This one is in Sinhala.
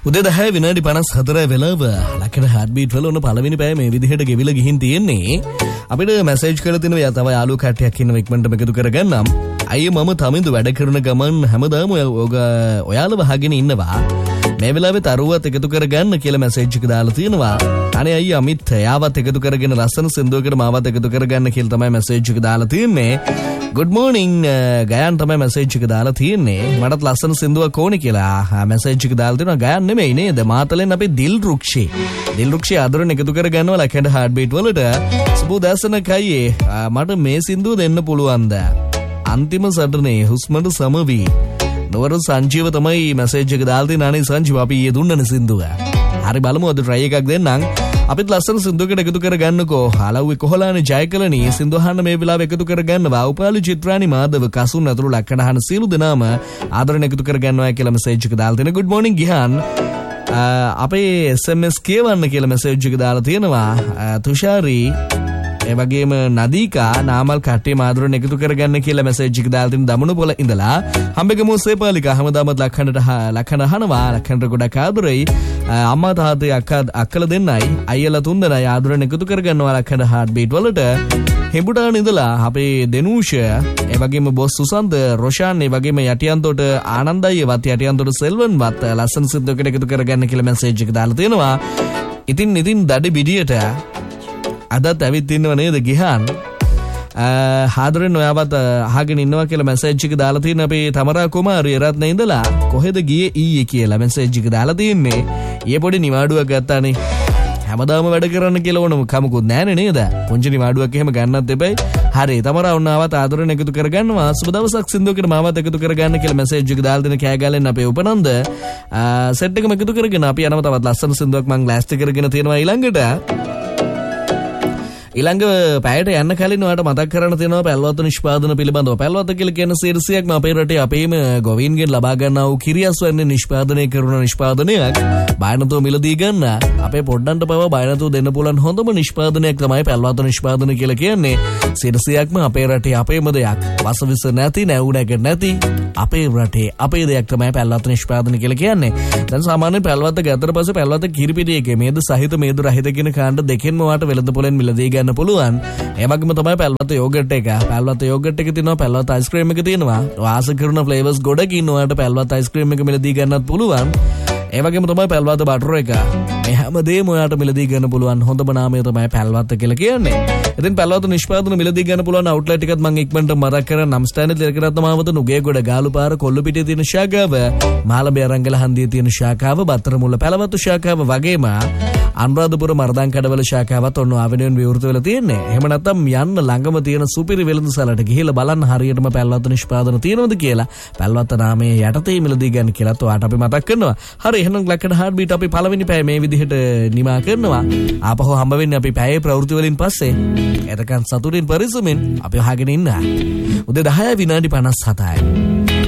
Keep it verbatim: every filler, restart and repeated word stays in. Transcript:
උදේ දහය විනාඩි පනස් හතර වෙලාව ලක්කන හાર્ට්බීට් වල උන පළවෙනි පැය මේ විදිහට ගෙවිලා ගිහින් තියෙන්නේ. අපිට මැසේජ් කරලා තිනවා තව යාළුවෝ කට්ටියක් ඉන්නවා ඉක්මනට මේකතු කරගන්නම්. අයියේ මම තමින්ද වැඩ කරන ගමන් හැමදාම ඔයාලව අහගෙන ඉන්නවා. මේ වෙලාවේ තරුවත් එකතු කරගන්න කියලා මැසේජ් එක දාලා තියෙනවා. අනේ අයියා අමිත් යාවත් එකතු කරගෙන ලස්සන සින්දුවකට මාවත් එකතු කරගන්න කියලා තමයි මැසේජ් එක දාලා තියෙන්නේ. good morning ගයන් තමයි මැසේජ් එක දාලා තියෙන්නේ. මටත් ලස්සන සින්දුවක් ඕනේ කියලා මැසේජ් එක දාලා තියෙනවා. ගයන් නෙමෙයි නේද? මාතලෙන් අපි දිල් රුක්ෂි. දිල් රුක්ෂි ආදරෙන් එකතු කරගන්නවා ලකෙන්ඩ හાર્ට්බීට් වලට. සුබෝදෑසන කයියේ මට මේ සින්දුව දෙන්න පුළුවන්ද? අන්තිම සටනේ හුස්මට සමවි. නවර සංජීව තමයි මැසේජ් එක දාලා තියෙන. අනේ සංජීව අපි ඊයේ දුන්නනේ සින්දුව. හරි බලමු අද try එකක් දෙන්නම්. අපිත් ලස්සන සින්දුවකට එකතු කරගන්නකෝ. හලව්වේ කොහොලානේ ජයකලනී සින්දු අහන්න මේ වෙලාවේ එකතු කරගන්නවා. උපාලි චිත්‍රානි මාධව කසුන් අතුරු ලක්කඩ අහන සීලු දෙනාම ආදරෙන් එකතු කරගන්නවා කියලා මැසේජ් එක දාලා තියෙන. good morning Gihan. අපේ S M S කියවන්න කියලා මැසේජ් එක දාලා තියෙනවා. තුෂාරි ඒ වගේම නදීකා නාමල් කට්ටිය මාදරෙන් එකතු කරගන්න කියලා මැසේජ් එක දාලා තියෙන දමන පොළ ඉඳලා හම්බෙගම සේපාලිකා හැමදාමත් ලක්හඬට ලක්හඬ අහනවා. ලක්හඬ ගොඩක් ආදරෙයි. අම්මා තාත්තේ අක්කා අක්කලා දෙන්නයි අයියලා තුන්දෙනා ආදරෙන් එකතු කරගන්නවා ලක්හඬ හાર્ට්බීට් වලට. හෙඹුටාන ඉඳලා අපේ දෙනූෂ ඒ වගේම බොස් සුසන්ද රොෂාන් ඒ වගේම යටියන්තොට ආනන්දයිවත් යටියන්තොට සෙල්වන්වත් ලස්සන සිද්දකට එකතු කරගන්න කියලා මැසේජ් එක දාලා තියෙනවා. ඉතින් ඉතින් දඩ බිඩියට අදත් ඇවිත් ඉන්නව නේද ගිහන්? ආදරෙන් ඔයාවත් අහගෙන ඉන්නවා කියලා මැසේජ් එක දාලා තියෙන අපේ තමරා කුමාරිය රත්න ඉඳලා කොහෙද ගියේ ඊයේ කියලා මැසේජ් එක දාලා තියෙන්නේ. ඊයේ පොඩි නිවාඩුවක් ගත්තානේ. හැමදාම වැඩ කරන්න කියලා ඕනම කමකුත් නැහැනේ නේද? පුංචි නිවාඩුවක් එහෙම ගන්නත් දෙපයි. හරි තමරා වුණාවත් ආදරෙන් එකතු කරගන්නවා. සුබ දවසක් සින්දුවකට මාවත් එකතු කරගන්න කියලා මැසේජ් එක දාලා දෙන කෑගාලෙන් අපේ උපනන්ද සෙට් එකම එකතු කරගෙන අපි යනවා. තවත් ලස්සන සින්දුවක් මම ලෑස්ති කරගෙන තියෙනවා ඊළඟට. ඊළඟ පැයට යන්න කලින් ඔයාලට මතක් කරන්න තියෙනවා පැල්වත්ත නිෂ්පාදන පිළිබඳව. පැල්වත්ත කියලා කියන සිරසියක්ම අපේ රටේ අපේම ගොවීන්ගෙන් ලබා ගන්නා වූ කිරියස් වන්නේ නිෂ්පාදනය කරන නිෂ්පාදනයක්. බයනතෝ මිලදී ගන්න අපේ පොඩ්ඩන්ට පව බයනතෝ දෙන්න පුළුවන් හොඳම නිෂ්පාදනයක් තමයි පැල්වත්ත නිෂ්පාදන කියලා කියන්නේ. සිරසියක්ම අපේ රටේ අපේම දෙයක්. වසවිස නැති නැවුණක නැති අපේ රටේ අපේ දෙයක් තමයි පැල්වත්ත නිෂ්පාදන කියලා කියන්නේ. දැන් සාමාන්‍ය පැල්වත්ත ගත්තට පස්සේ පැල්වත්ත කිරිපිටියකේ මේද සහිත මේද රහිත කියන කාණ්ඩ දෙකෙන්ම වාට වෙළඳ පොලෙන් මිලදී ගන්න පුළුවන්. ඒ වගේම තමයි පැල්වත්ත යෝගට් එක. පැල්වත්ත යෝගට් එක තියෙනවා. පැල්වත්ත අයිස්ක්‍රීම් එක තියෙනවා. ආස කරන ෆ්ලේවර්ස් ගොඩක් ඉන්නවාට පැල්වත්ත අයිස්ක්‍රීම් එක මිලදී ගන්නත් පුළුවන්. ඒ වගේම තමයි පැල්වත්ත බටර් එක. මේ හැමදේම ඔයාලට මිලදී ගන්න පුළුවන් හොඳම නාමය තමයි පැල්වත්ත කියලා කියන්නේ. ඉතින් පැල්වත්ත නිෂ්පාදන මිලදී ගන්න පුළුවන් අවුට්ලට් එකත් මම ඉක්මනට මතක් කරා. නම්ස්ටෑන්ඩ් තිලකරත්න මාවත නුගේගොඩ ගාලුපාර කොල්ලුපිටියේ තියෙන ශාඛාව, මාළඹේ අරංගල හන්දියේ තියෙන ශාඛාව, බත්තරමුල්ල පැලවත්තු ශාඛාව වගේම අනුරාධපුර මර්දන් කඩවල ශාඛාවත් ඔන්න ආවෙනුවෙන් විවෘත වෙලා තියෙන්නේ. එහෙම නැත්නම් යන්න ළඟම තියෙන සුපිරි වෙළඳසැලට ගිහිල්ලා බලන්න හරියටම පැල්වත්ත නිෂ්පාදන තියෙනවද කියලා. පැල්වත්ත නාමයේ යටතේ මිලදී ගන්න කියලා ඔයාලට අපි මතක් කරනවා. හරි එහෙනම් ලක්කඩ හાર્ට්බීට් අපි පළවෙනි පැය මේ විදිහට නිමා කරනවා. ආපහු හම්බ වෙන්නේ අපි පැයේ ප්‍රවෘත්ති වලින් පස්සේ. එතකන් සතුටින් පරිස්සමෙන් අපි අහගෙන ඉන්න. උදේ දහය විනාඩි පනස් හතයි.